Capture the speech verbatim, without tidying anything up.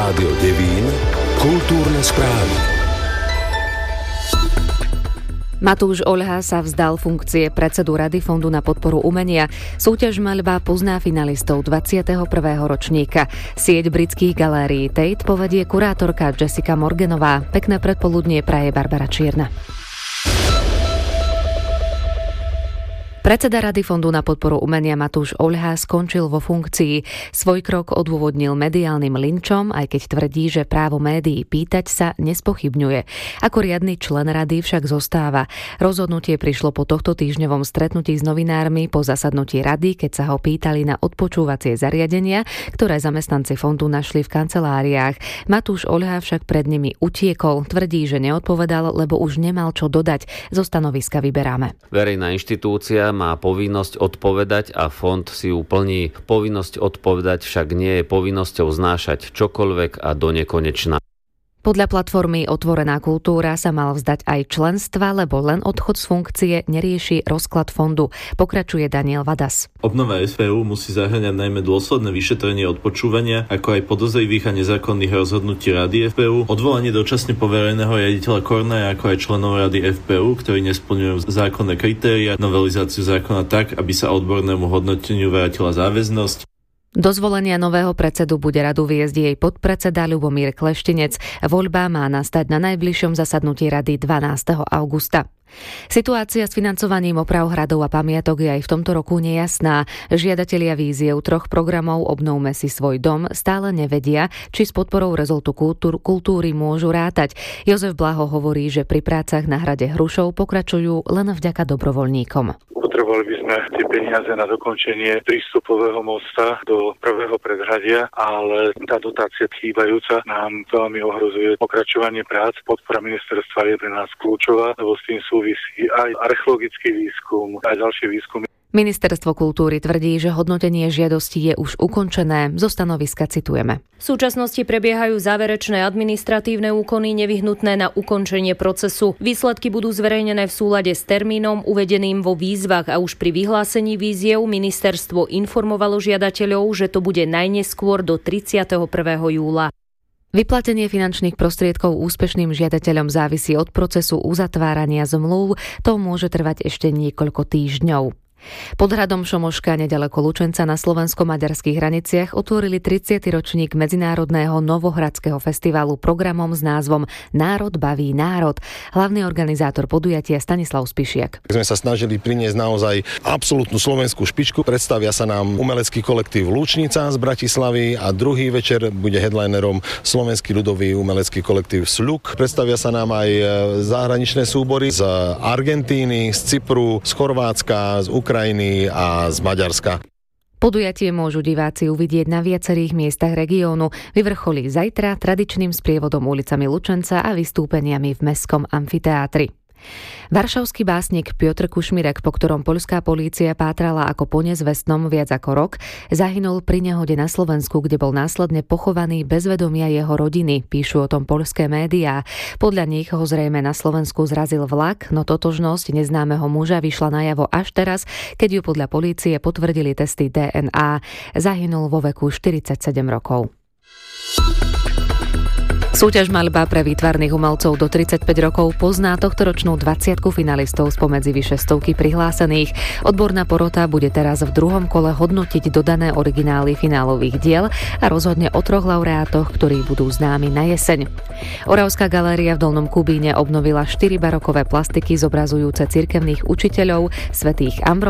Rádio Devín, kultúrne správy. Matúš Oľha sa vzdal funkcie predsedu Rady Fondu na podporu umenia. Súťaž Maľba pozná finalistov dvadsiateho prvého ročníka. Sieť britských galérií Tate povedie kurátorka Jessica Morganová. Pekné predpoludnie praje Barbara Čierna. Predseda Rady Fondu na podporu umenia Matúš Oľha skončil vo funkcii. Svoj krok odôvodnil mediálnym linčom, aj keď tvrdí, že právo médií pýtať sa nespochybňuje. Ako riadny člen rady však zostáva. Rozhodnutie prišlo po tohto týždňovom stretnutí s novinármi po zasadnutí rady, keď sa ho pýtali na odpočúvacie zariadenia, ktoré zamestnanci fondu našli v kanceláriách. Matúš Oľha však pred nimi utiekol. Tvrdí, že neodpovedal, lebo už nemal čo dodať. Zo stanoviska vyberáme. Verejná inštitúcia má povinnosť odpovedať a fond si ju plní. Povinnosť odpovedať však nie je povinnosťou znášať čokoľvek a do nekonečna. Podľa platformy Otvorená kultúra sa mal vzdať aj členstva, lebo len odchod z funkcie nerieši rozklad fondu. Pokračuje Daniel Vadas. Obnova es pé ú musí zahŕňať najmä dôsledné vyšetrenie odpočúvania, ako aj podozrivých a nezákonných rozhodnutí rady ef pé ú, odvolanie dočasne povereného riaditeľa Kornaja, ako aj členov rady ef pé ú, ktorí nesplňujú zákonné kritéria, novelizáciu zákona tak, aby sa odbornému hodnoteniu vrátila záväznosť. Do zvolenia nového predsedu bude radu viesť jej podpredseda Ľubomír Kleštinec. Voľba má nastať na najbližšom zasadnutí rady dvanásteho augusta. Situácia s financovaním oprav hradov a pamiatok je aj v tomto roku nejasná. Žiadatelia víziev troch programov Obnovme si svoj dom stále nevedia, či s podporou rezortu kultúr, kultúry môžu rátať. Jozef Blaho hovorí, že pri prácach na hrade Hrušov pokračujú len vďaka dobrovoľníkom. Potrebovali by sme tie peniaze na dokončenie prístupového mosta do prvého predhradia, ale tá dotácia chýbajúca nám veľmi ohrozuje pokračovanie prác. Podpora ministerstva je pre nás kľúčová, lebo s tým súvisí aj archeologický výskum, aj ďalšie výskumy. Ministerstvo kultúry tvrdí, že hodnotenie žiadosti je už ukončené. Zo stanoviska citujeme. V súčasnosti prebiehajú záverečné administratívne úkony nevyhnutné na ukončenie procesu. Výsledky budú zverejnené v súlade s termínom uvedeným vo výzvach a už pri vyhlásení výziev ministerstvo informovalo žiadateľov, že to bude najneskôr do tridsiateho prvého júla. Vyplatenie finančných prostriedkov úspešným žiadateľom závisí od procesu uzatvárania zmlúv. To môže trvať ešte niekoľko týždňov. Pod hradom Šomoška nedaleko Lučenca na slovensko-maďarských hraniciach otvorili tridsiaty ročník Medzinárodného Novohradského festivalu programom s názvom Národ baví národ. Hlavný organizátor podujatia Stanislav Spišiak. Sme sa snažili priniesť naozaj absolútnu slovenskú špičku. Predstavia sa nám umelecký kolektív Lúčnica z Bratislavy a druhý večer bude headlinerom slovenský ľudový umelecký kolektív Sľuk. Predstavia sa nám aj zahraničné súbory z Argentíny, z Cypru, z Chorvátska, z Ukrajiny Ukrajiny a z Maďarska. Podujatie môžu diváci uvidieť na viacerých miestach regiónu. Vyvrcholí zajtra tradičným sprievodom ulicami Lučenca a vystúpeniami v mestskom amfiteátri. Varšavský básnik Piotr Kušmirek, po ktorom poľská polícia pátrala ako po nezvestnom viac ako rok, zahynul pri nehode na Slovensku, kde bol následne pochovaný bez vedomia jeho rodiny, píšu o tom poľské médiá. Podľa nich ho zrejme na Slovensku zrazil vlak, no totožnosť neznámeho muža vyšla najavo až teraz, keď ju podľa polície potvrdili testy dé en á. Zahynul vo veku štyridsaťsedem rokov. Súťaž Maľba pre výtvarných umelcov do tridsaťpäť rokov pozná tohtoročnú dvadsiatku finalistov spomedzi vyše stovky prihlásených. Odborná porota bude teraz v druhom kole hodnotiť dodané originály finálových diel a rozhodne o troch laureátoch, ktorí budú známi na jeseň. Oravská galéria v Dolnom Kubíne obnovila štyri barokové plastiky zobrazujúce cirkevných učiteľov, svätých Ambro